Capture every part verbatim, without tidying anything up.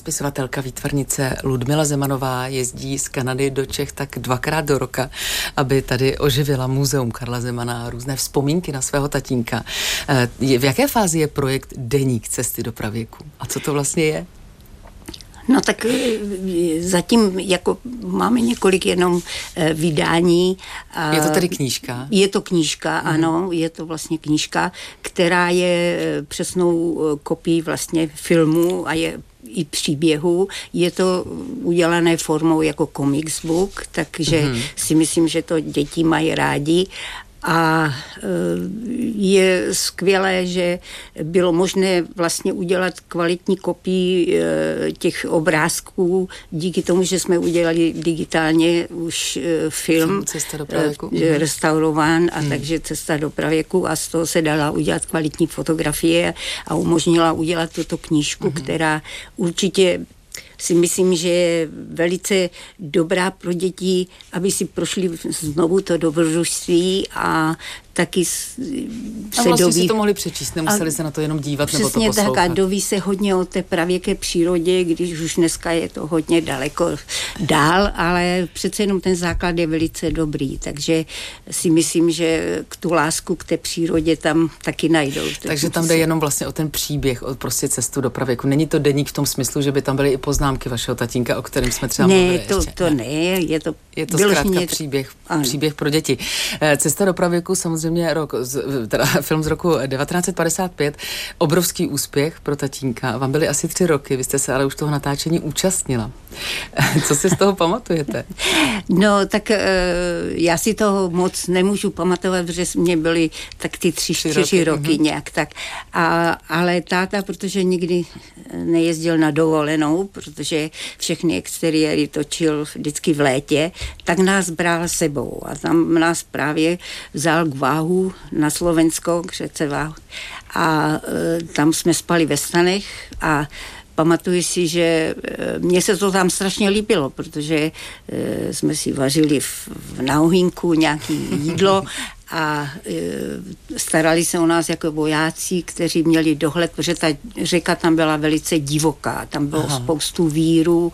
Spisovatelka, výtvarnice Ludmila Zemanová jezdí z Kanady do Čech tak dvakrát do roka, aby tady oživila muzeum Karla Zemana a různé vzpomínky na svého tatínka. V jaké fázi je projekt Deník cesty do pravěku? A co to vlastně je? No tak zatím jako máme několik jenom vydání. Je to tedy knížka? Je to knížka, mm. ano, je to vlastně knížka, která je přesnou kopií vlastně filmu a je i příběhu. Je to udělané formou jako comics book, takže mm. si myslím, že to děti mají rádi. A je skvělé, že bylo možné vlastně udělat kvalitní kopii těch obrázků díky tomu, že jsme udělali digitálně už film Cesta do pravěku. Restaurován a hmm. takže Cesta do pravěku a z toho se dala udělat kvalitní fotografie a umožnila udělat tuto knížku, hmm. která určitě si myslím, že je velice dobrá pro děti, aby si prošli znovu to dobrodružství a taky se a vlastně doví... si to mohli přečíst, nemuseli a se na to jenom dívat nebo to poslouchat. Přesně tak a doví se hodně o té pravěké přírodě, když už dneska je to hodně daleko dál, ale přece jenom ten základ je velice dobrý, takže si myslím, že k tu lásku k té přírodě tam taky najdou. Takže tam jde jenom vlastně o ten příběh, o prostě cestu do pravěku. Není to deník v tom smyslu, že by tam byly i poznámky vašeho tatínka, o kterém jsme třeba ne, mluvili to, ještě. to ne, je to... Je to zkrátka příběh, příběh pro děti. Cesta do pravěku, samozřejmě rok, teda film z roku devatenáct set padesát pět, obrovský úspěch pro tatínka. Vám byly asi tři roky, vy jste se ale už toho natáčení účastnila. Co si z toho pamatujete? No, tak já si toho moc nemůžu pamatovat, protože mě byly tak ty tři, čtyři roky, roky uh-huh. nějak tak. A, ale táta, protože nikdy nejezdil na dovolenou, protože všechny exteriéry točil vždycky v létě, tak nás bral sebou a tam nás právě vzal k Váhu na Slovensko, k řece Váhu a e, tam jsme spali ve stanech a pamatuju si, že mně se to tam strašně líbilo, protože e, jsme si vařili v, v nauhínku nějaké jídlo a e, starali se o nás jako vojáci, kteří měli dohled, protože ta řeka tam byla velice divoká, tam bylo Aha. spoustu vírů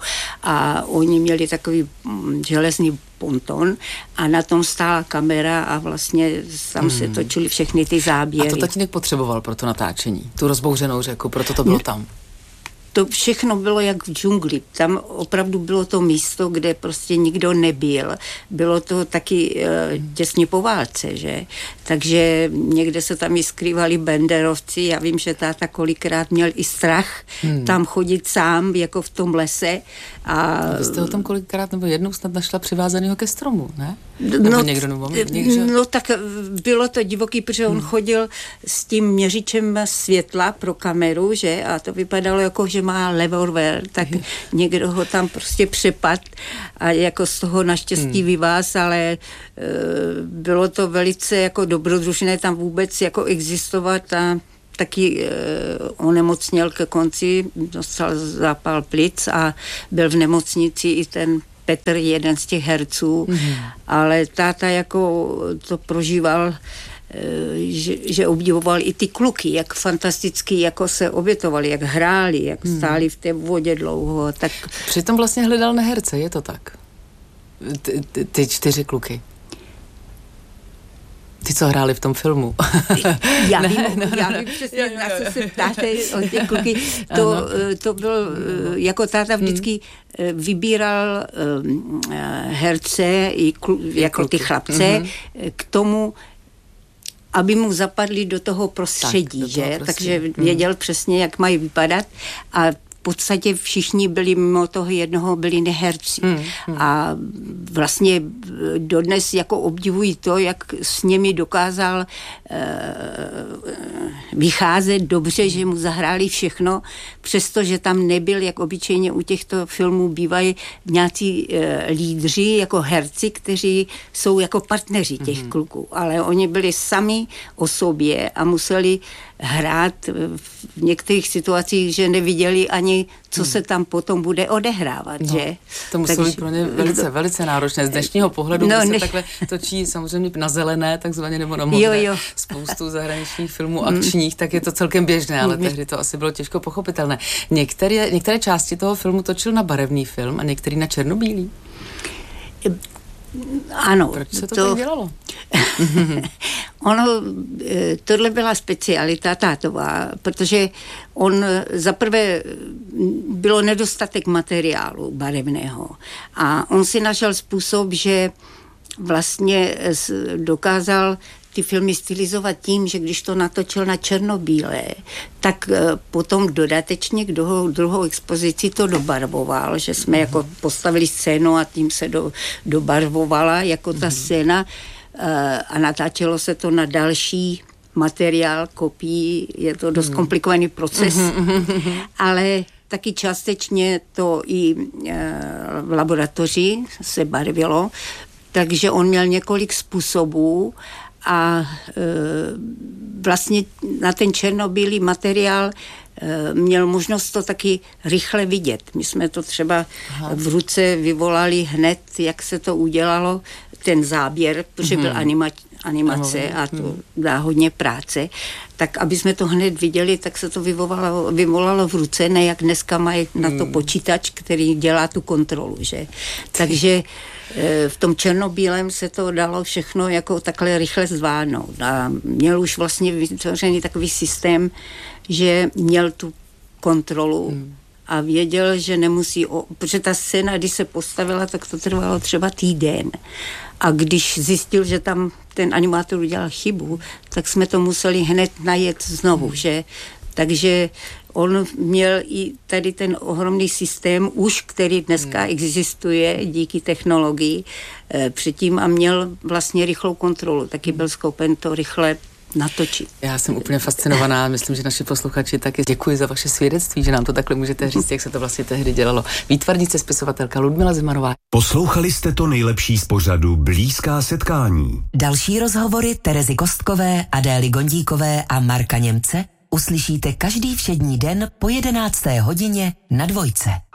a oni měli takový mm, železný ponton a na tom stála kamera a vlastně tam hmm. se točily všechny ty záběry. A to tatínek potřeboval pro to natáčení, tu rozbouřenou řeku, proto to bylo tam. To všechno bylo jak v džungli. Tam opravdu bylo to místo, kde prostě nikdo nebyl. Bylo to taky e, těsně po válce, že? Takže někde se tam i skrývali banderovci. Já vím, že táta kolikrát měl i strach hmm. tam chodit sám, jako v tom lese. A vy jste ho tam kolikrát, nebo jednou snad našla přivázanýho ke stromu, ne? Nebo no, někdo, nebo někdo? No tak bylo to divoký, protože on hmm. chodil s tím měřičem světla pro kameru, že? A to vypadalo jako, že má revolver, tak někdo ho tam prostě přepad a jako z toho naštěstí hmm. vyváz, ale e, bylo to velice jako dobrodružné tam vůbec jako existovat a taky e, onemocněl ke konci, dostal zápal plic a byl v nemocnici i ten Petr, jeden z těch herců, mm-hmm. ale táta jako to prožíval, že, že obdivoval i ty kluky, jak fantasticky jako se obětovali, jak hráli, jak mm. stáli v té vodě dlouho. Tak... Přitom vlastně hledal na herce, je to tak? Ty, ty, ty čtyři kluky. Ty, co hráli v tom filmu. Já vím, ne, no, já vím přesně, no, no, na co se ptáte o těch kluky. To, to byl, jako táta vždycky vybíral herce i klu, jako ty chlapce mm-hmm. k tomu, aby mu zapadli do toho prostředí, tak, do toho že? Prostředí. Takže věděl mm. přesně, jak mají vypadat a v podstatě všichni byli mimo toho jednoho, byli neherci. Hmm, hmm. A vlastně dodnes jako obdivují to, jak s nimi dokázal e, vycházet dobře, že mu zahráli všechno, přestože tam nebyl, jak obyčejně u těchto filmů bývají nějací e, lídři, jako herci, kteří jsou jako partneři těch hmm. kluků. Ale oni byli sami o sobě a museli hrát v některých situacích, že neviděli ani, co se tam potom bude odehrávat, no, že? To muselo být pro ně velice, velice náročné. Z dnešního pohledu, no, když se takhle točí samozřejmě na zelené, takzvaně nebo na modré, jo, jo. spoustu zahraničních filmů akčních, tak je to celkem běžné, ale tehdy to asi bylo těžko pochopitelné. Některé, některé části toho filmu točil na barevný film a některý na černobílý. Ano. Proč se to, to tak dělalo? Ono, tohle byla specialita tátová, protože on zaprvé bylo nedostatek materiálu barevného a on si našel způsob, že vlastně dokázal ty filmy stylizovat tím, že když to natočil na černobílé, tak potom dodatečně k druhou, druhou expozici to dobarvoval, že jsme mm. jako postavili scénu a tím se do, dobarvovala jako ta mm. scéna a natáčelo se to na další materiál, kopií, je to dost mm. komplikovaný proces, mm. ale taky částečně to i v laboratoři se barvilo, takže on měl několik způsobů a e, vlastně na ten černobílý materiál e, měl možnost to taky rychle vidět. My jsme to třeba Aha. v ruce vyvolali hned, jak se to udělalo, ten záběr, protože mm-hmm. byl anima, animace Aha. a to dá hodně práce, tak aby jsme to hned viděli, tak se to vyvolalo, vyvolalo v ruce, ne jak dneska mají na to počítač, který dělá tu kontrolu, že? Takže v tom černobílém se to dalo všechno jako takhle rychle zvládnout. A měl už vlastně vytvořený takový systém, že měl tu kontrolu hmm. a věděl, že nemusí, o, protože ta scéna, když se postavila, tak to trvalo třeba týden. A když zjistil, že tam ten animátor udělal chybu, tak jsme to museli hned najet znovu, hmm. že? Takže on měl i tady ten ohromný systém už, který dneska hmm. existuje díky technologii e, předtím a měl vlastně rychlou kontrolu. Taky byl schopen to rychle natočit. Já jsem úplně fascinovaná, myslím, že naši posluchači taky. Děkuji za vaše svědectví, že nám to takhle můžete říct, jak se to vlastně tehdy dělalo. Výtvarnice, spisovatelka Ludmila Zemarová. Poslouchali jste to nejlepší z pořadu Blízká setkání. Další rozhovory Terezy Kostkové, Adély Gondíkové a Marka Němce uslyšíte každý všední den po jedenácté hodině na Dvojce.